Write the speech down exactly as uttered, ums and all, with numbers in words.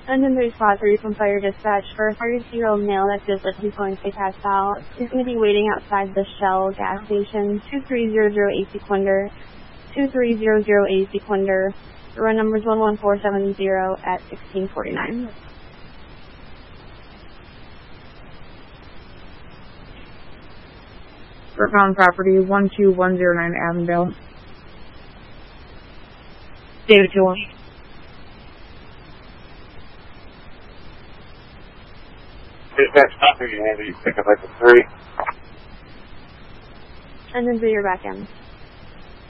And then there's spot three from Fire Dispatch for a thirty-year-old male that feels like he's going to be passed out. He's going to be waiting outside the Shell gas station, two three zero zero A Sequinder, two three zero zero A Sequinder. The run number is one one four seven zero at sixteen forty-nine. Work on property one two one zero nine Avondale. David two one. Dispatch property, you pick up at the three. And then do your back end.